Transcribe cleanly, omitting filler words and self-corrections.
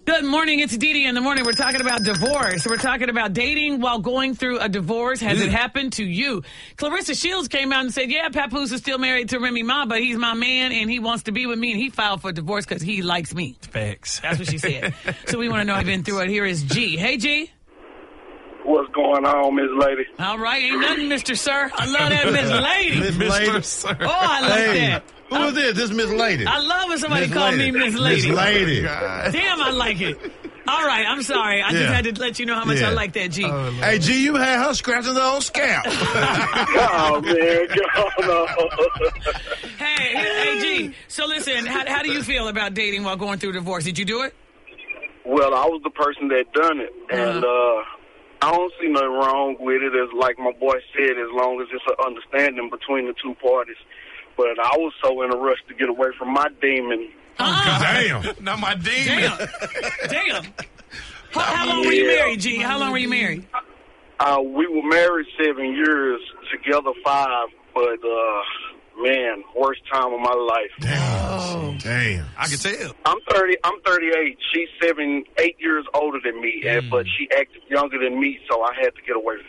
Good morning. It's Dee Dee in the morning. We're talking about divorce. We're talking about dating while going through a divorce. Has it happened to you? Clarissa Shields came out and said, yeah, Papoose is still married to Remy Ma, but he's my man and he wants to be with me and he filed for divorce because he likes me. Facts. That's what she said. So we want to know if you've been through it. Here is G. Hey, G. What's going on, Miss Lady? All right. Ain't nothing, Mr. Sir. I love that Miss Lady. Mr. Sir. Oh, I like that. Who is this? This Miss Lady. I love when somebody call me Miss Lady. Miss Lady. Damn, I like it. All right, I'm sorry. I just had to let you know how much I like that, G. Hey, G, you had her scratching the old scalp. Oh, man. No. Hey, G. So listen, how do you feel about dating while going through a divorce? Did you do it? Well, I was the person that done it, and I don't see nothing wrong with it. As like my boy said, as long as it's an understanding between the two parties. But I was so in a rush to get away from my demon. Damn. Not my demon. Damn. How long were you married, G? How long were you married? We were married 7 years, together 5. But, man, worst time of my life. Damn. I can tell. I'm 38. She's 8 years older than me, but she acted younger than me, so I had to get away from